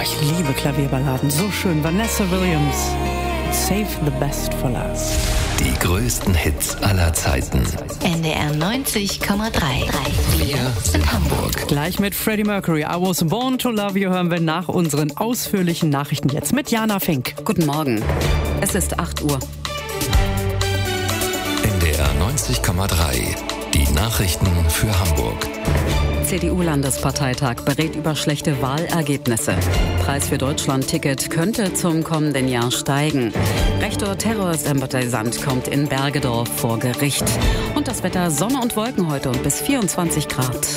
ich liebe Klavierballaden. So schön. Vanessa Williams. Save the best for last. Die größten Hits aller Zeiten. NDR 90,3. Wir sind Hamburg. Gleich mit Freddie Mercury. I was born to love you hören wir nach unseren ausführlichen Nachrichten jetzt mit Jana Fink. Guten Morgen. Es ist 8 Uhr. NDR 90,3. Die Nachrichten für Hamburg. CDU-Landesparteitag berät über schlechte Wahlergebnisse. Preis für Deutschland-Ticket könnte zum kommenden Jahr steigen. Rektor Terrorsympathisant kommt in Bergedorf vor Gericht. Und das Wetter: Sonne und Wolken heute und bis 24 Grad.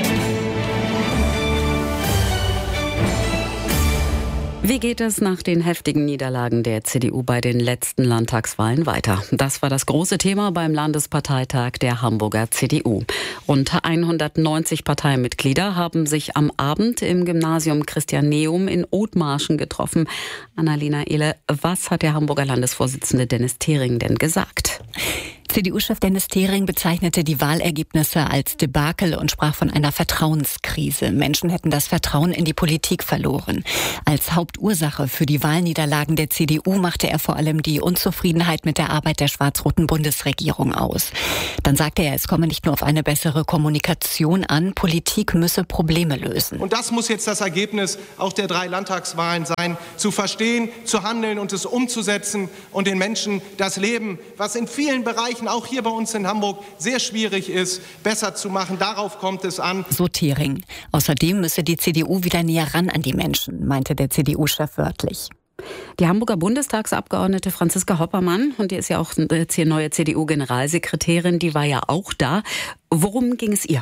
Wie geht es nach den heftigen Niederlagen der CDU bei den letzten Landtagswahlen weiter? Das war das große Thema beim Landesparteitag der Hamburger CDU. Rund 190 Parteimitglieder haben sich am Abend im Gymnasium Christianeum in Othmarschen getroffen. Annalena Ehle, was hat der Hamburger Landesvorsitzende Dennis Thering denn gesagt? CDU-Chef Dennis Thering bezeichnete die Wahlergebnisse als Debakel und sprach von einer Vertrauenskrise. Menschen hätten das Vertrauen in die Politik verloren. Als Hauptursache für die Wahlniederlagen der CDU machte er vor allem die Unzufriedenheit mit der Arbeit der schwarz-roten Bundesregierung aus. Dann sagte er, es komme nicht nur auf eine bessere Kommunikation an, Politik müsse Probleme lösen. Und das muss jetzt das Ergebnis auch der 3 Landtagswahlen sein, zu verstehen, zu handeln und es umzusetzen und den Menschen das Leben, was in vielen Bereichen auch hier bei uns in Hamburg sehr schwierig ist, besser zu machen. Darauf kommt es an. So Thering. Außerdem müsse die CDU wieder näher ran an die Menschen, meinte der CDU-Chef wörtlich. Die Hamburger Bundestagsabgeordnete Franziska Hoppermann, und die ist ja auch jetzt hier neue CDU-Generalsekretärin, die war ja auch da. Worum ging es ihr?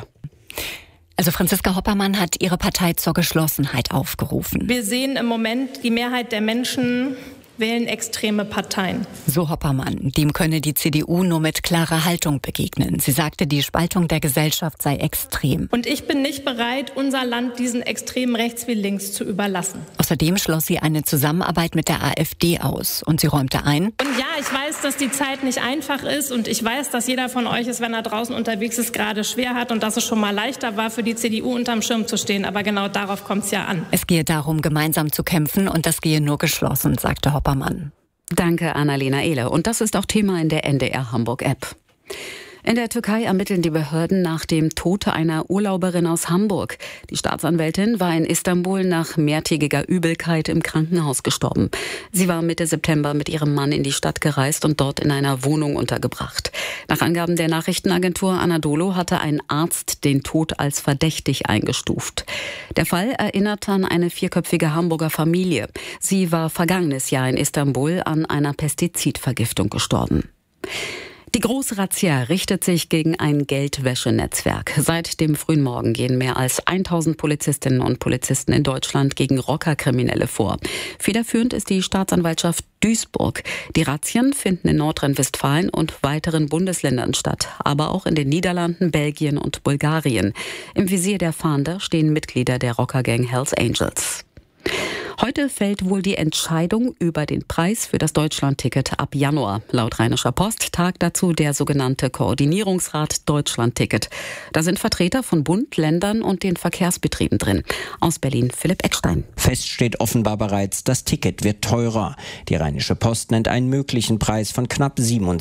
Also Franziska Hoppermann hat ihre Partei zur Geschlossenheit aufgerufen. Wir sehen im Moment, die Mehrheit der Menschen wählen extreme Parteien. So Hoppermann. Dem könne die CDU nur mit klarer Haltung begegnen. Sie sagte, die Spaltung der Gesellschaft sei extrem. Und ich bin nicht bereit, unser Land diesen Extremen rechts wie links zu überlassen. Außerdem schloss sie eine Zusammenarbeit mit der AfD aus. Und sie räumte ein: Und ja, ich weiß, dass die Zeit nicht einfach ist. Und ich weiß, dass jeder von euch es, wenn er draußen unterwegs ist, gerade schwer hat. Und dass es schon mal leichter war, für die CDU unterm Schirm zu stehen. Aber genau darauf kommt es ja an. Es gehe darum, gemeinsam zu kämpfen. Und das gehe nur geschlossen, sagte Hoppermann. Danke, Annalena Ehle. Und das ist auch Thema in der NDR Hamburg-App. In der Türkei ermitteln die Behörden nach dem Tod einer Urlauberin aus Hamburg. Die Staatsanwältin war in Istanbul nach mehrtägiger Übelkeit im Krankenhaus gestorben. Sie war Mitte September mit ihrem Mann in die Stadt gereist und dort in einer Wohnung untergebracht. Nach Angaben der Nachrichtenagentur Anadolu hatte ein Arzt den Tod als verdächtig eingestuft. Der Fall erinnert an eine 4-köpfige Hamburger Familie. Sie war vergangenes Jahr in Istanbul an einer Pestizidvergiftung gestorben. Die Großrazzia richtet sich gegen ein Geldwäschenetzwerk. Seit dem frühen Morgen gehen mehr als 1000 Polizistinnen und Polizisten in Deutschland gegen Rockerkriminelle vor. Federführend ist die Staatsanwaltschaft Duisburg. Die Razzien finden in Nordrhein-Westfalen und weiteren Bundesländern statt, aber auch in den Niederlanden, Belgien und Bulgarien. Im Visier der Fahnder stehen Mitglieder der Rockergang Hells Angels. Heute fällt wohl die Entscheidung über den Preis für das Deutschlandticket ab Januar. Laut Rheinischer Post tagt dazu der sogenannte Koordinierungsrat Deutschlandticket. Da sind Vertreter von Bund, Ländern und den Verkehrsbetrieben drin. Aus Berlin Philipp Eckstein. Fest steht offenbar bereits, das Ticket wird teurer. Die Rheinische Post nennt einen möglichen Preis von knapp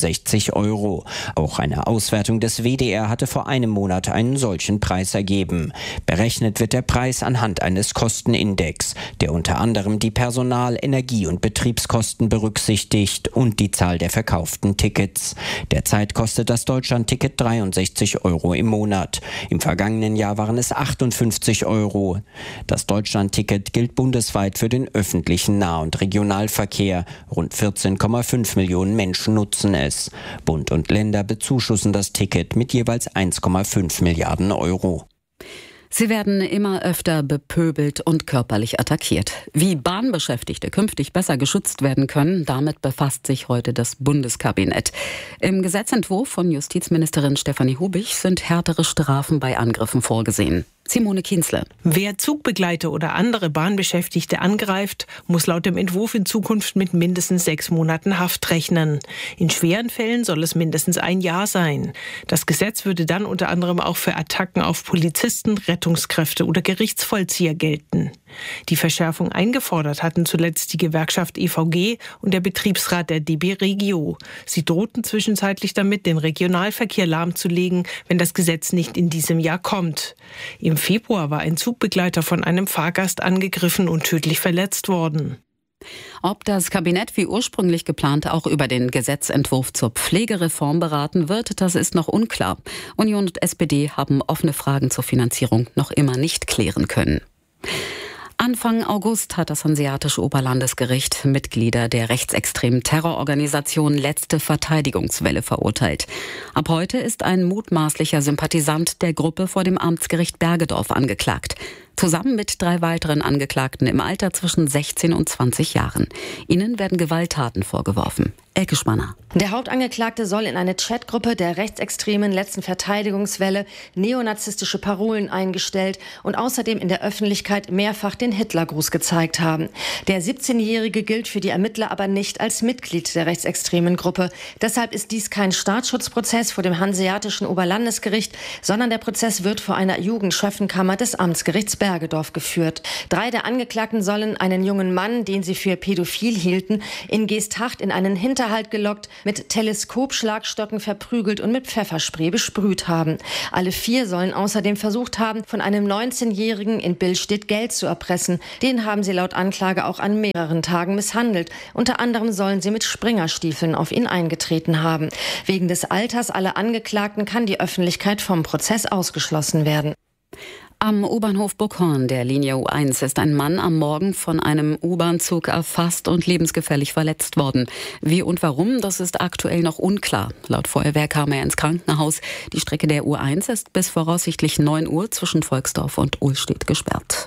67 €. Auch eine Auswertung des WDR hatte vor einem Monat einen solchen Preis ergeben. Berechnet wird der Preis anhand eines Kostenindex, der unter anderem die Personal-, Energie- und Betriebskosten berücksichtigt und die Zahl der verkauften Tickets. Derzeit kostet das Deutschlandticket 63 € im Monat. Im vergangenen Jahr waren es 58 €. Das Deutschlandticket gilt bundesweit für den öffentlichen Nah- und Regionalverkehr. Rund 14,5 Millionen Menschen nutzen es. Bund und Länder bezuschussen das Ticket mit jeweils 1,5 Milliarden €. Sie werden immer öfter bepöbelt und körperlich attackiert. Wie Bahnbeschäftigte künftig besser geschützt werden können, damit befasst sich heute das Bundeskabinett. Im Gesetzentwurf von Justizministerin Stefanie Hubich sind härtere Strafen bei Angriffen vorgesehen. Simone Kienzle. Wer Zugbegleiter oder andere Bahnbeschäftigte angreift, muss laut dem Entwurf in Zukunft mit mindestens 6 Monaten Haft rechnen. In schweren Fällen soll es mindestens 1 Jahr sein. Das Gesetz würde dann unter anderem auch für Attacken auf Polizisten, Rettungskräfte oder Gerichtsvollzieher gelten. Die Verschärfung eingefordert hatten zuletzt die Gewerkschaft EVG und der Betriebsrat der DB Regio. Sie drohten zwischenzeitlich damit, den Regionalverkehr lahmzulegen, wenn das Gesetz nicht in diesem Jahr kommt. Im Februar war ein Zugbegleiter von einem Fahrgast angegriffen und tödlich verletzt worden. Ob das Kabinett wie ursprünglich geplant auch über den Gesetzentwurf zur Pflegereform beraten wird, das ist noch unklar. Union und SPD haben offene Fragen zur Finanzierung noch immer nicht klären können. Anfang August hat das Hanseatische Oberlandesgericht Mitglieder der rechtsextremen Terrororganisation Letzte Verteidigungswelle verurteilt. Ab heute ist ein mutmaßlicher Sympathisant der Gruppe vor dem Amtsgericht Bergedorf angeklagt. Zusammen mit 3 weiteren Angeklagten im Alter zwischen 16 und 20 Jahren. Ihnen werden Gewalttaten vorgeworfen. Elke Spanner. Der Hauptangeklagte soll in eine Chatgruppe der rechtsextremen Letzten Verteidigungswelle neonazistische Parolen eingestellt und außerdem in der Öffentlichkeit mehrfach den Hitlergruß gezeigt haben. Der 17-Jährige gilt für die Ermittler aber nicht als Mitglied der rechtsextremen Gruppe. Deshalb ist dies kein Staatsschutzprozess vor dem Hanseatischen Oberlandesgericht, sondern der Prozess wird vor einer Jugendschöffenkammer des Amtsgerichts Bergedorf geführt. 3 der Angeklagten sollen einen jungen Mann, den sie für pädophil hielten, in Geesthacht in einen Hinterhalt gelockt, mit Teleskopschlagstocken verprügelt und mit Pfefferspray besprüht haben. Alle 4 sollen außerdem versucht haben, von einem 19-Jährigen in Billstedt Geld zu erpressen. Den haben sie laut Anklage auch an mehreren Tagen misshandelt. Unter anderem sollen sie mit Springerstiefeln auf ihn eingetreten haben. Wegen des Alters aller Angeklagten kann die Öffentlichkeit vom Prozess ausgeschlossen werden. Am U-Bahnhof Burghorn der Linie U1 ist ein Mann am Morgen von einem U-Bahn-Zug erfasst und lebensgefährlich verletzt worden. Wie und warum, das ist aktuell noch unklar. Laut Feuerwehr kam er ins Krankenhaus. Die Strecke der U1 ist bis voraussichtlich 9 Uhr zwischen Volksdorf und Ohlstedt gesperrt.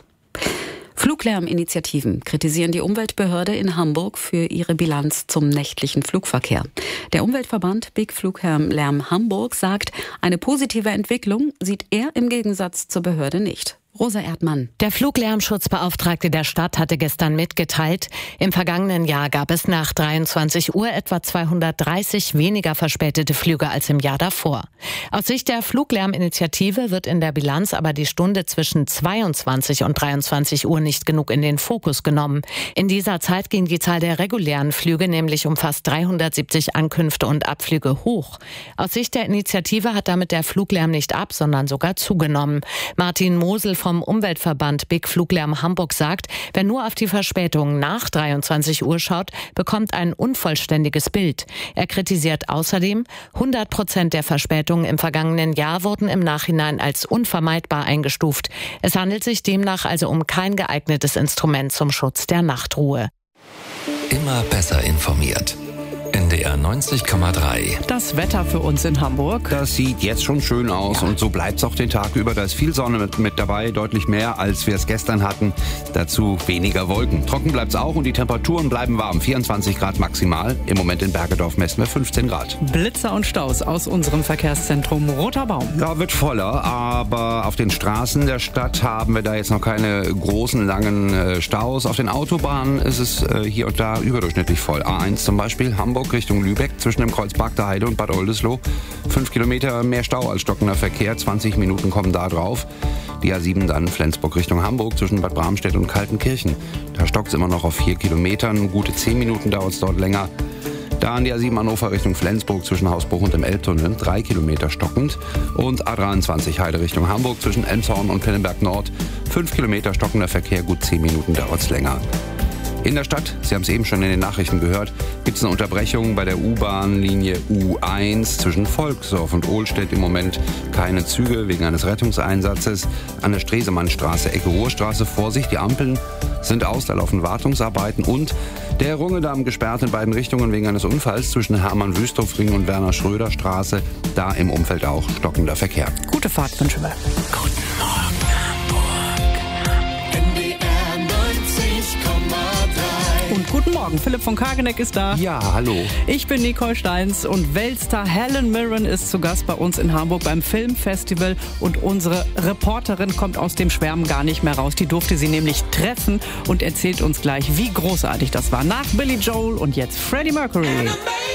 Fluglärminitiativen kritisieren die Umweltbehörde in Hamburg für ihre Bilanz zum nächtlichen Flugverkehr. Der Umweltverband Big Fluglärm Hamburg sagt, eine positive Entwicklung sieht er im Gegensatz zur Behörde nicht. Rosa Erdmann. Der Fluglärmschutzbeauftragte der Stadt hatte gestern mitgeteilt, im vergangenen Jahr gab es nach 23 Uhr etwa 230 weniger verspätete Flüge als im Jahr davor. Aus Sicht der Fluglärminitiative wird in der Bilanz aber die Stunde zwischen 22 und 23 Uhr nicht genug in den Fokus genommen. In dieser Zeit ging die Zahl der regulären Flüge nämlich um fast 370 Ankünfte und Abflüge hoch. Aus Sicht der Initiative hat damit der Fluglärm nicht ab, sondern sogar zugenommen. Martin Mosel vom Umweltverband Big Fluglärm Hamburg sagt, wer nur auf die Verspätungen nach 23 Uhr schaut, bekommt ein unvollständiges Bild. Er kritisiert außerdem, 100% der Verspätungen im vergangenen Jahr wurden im Nachhinein als unvermeidbar eingestuft. Es handelt sich demnach also um kein geeignetes Instrument zum Schutz der Nachtruhe. Immer besser informiert. NDR 90,3. Das Wetter für uns in Hamburg. Das sieht jetzt schon schön aus und so bleibt es auch den Tag über. Da ist viel Sonne mit dabei, deutlich mehr, als wir es gestern hatten. Dazu weniger Wolken. Trocken bleibt es auch und die Temperaturen bleiben warm. 24 Grad maximal. Im Moment in Bergedorf messen wir 15 Grad. Blitzer und Staus aus unserem Verkehrszentrum Roter Baum. Ja, wird voller, aber auf den Straßen der Stadt haben wir da jetzt noch keine großen, langen Staus. Auf den Autobahnen ist es hier und da überdurchschnittlich voll. A1 zum Beispiel, Hamburg Richtung Lübeck zwischen dem Kreuz Bagder Heide und Bad Oldesloe. 5 Kilometer mehr Stau als stockender Verkehr, 20 Minuten kommen da drauf. Die A7 dann Flensburg Richtung Hamburg zwischen Bad Bramstedt und Kaltenkirchen. Da stockt es immer noch auf 4 Kilometern, gute 10 Minuten dauert es dort länger. Dann die A7 Hannover Richtung Flensburg zwischen Hausbruch und dem Elbtunnel, 3 Kilometer stockend. Und A23 Heide Richtung Hamburg zwischen Elmshorn und Pillenberg Nord, 5 Kilometer stockender Verkehr, gut 10 Minuten dauert es länger. In der Stadt, Sie haben es eben schon in den Nachrichten gehört, gibt es eine Unterbrechung bei der U-Bahn-Linie U1 zwischen Volksdorf und Ohlstedt. Im Moment keine Züge wegen eines Rettungseinsatzes. An der Stresemannstraße, Ecke Ruhrstraße, Vorsicht, die Ampeln sind aus, da laufen Wartungsarbeiten. Und der Rungedamm gesperrt in beiden Richtungen wegen eines Unfalls zwischen Hermann-Wüsthof-Ring und Werner-Schröder-Straße. Da im Umfeld auch stockender Verkehr. Gute Fahrt wünschen wir. Guten Morgen, Hamburg. NDR 90,3. Und guten Morgen, Philipp von Kageneck ist da. Ja, hallo. Ich bin Nicole Steins und Weltstar Helen Mirren ist zu Gast bei uns in Hamburg beim Filmfestival und unsere Reporterin kommt aus dem Schwärmen gar nicht mehr raus. Die durfte sie nämlich treffen und erzählt uns gleich, wie großartig das war. Nach Billy Joel und jetzt Freddie Mercury.